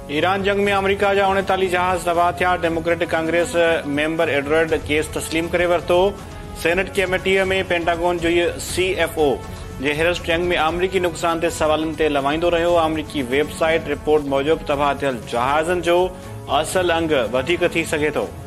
Iran जंग में America जा 39 जहाज तबाह थिया। Democratic Congress member Edward case तस्लीम करे वरितो। सेनेट कमेटीअ में पेंटागन जो CFO जे हेरस जंग में अमरीकी नुक़सान ते सवालनि ते लवाईंदो रहियो। अमरीकी वेबसाइट रिपोर्ट मूजिबि तबाह थियल जहाज़नि जो असल अंग वधीक थी सघे थो।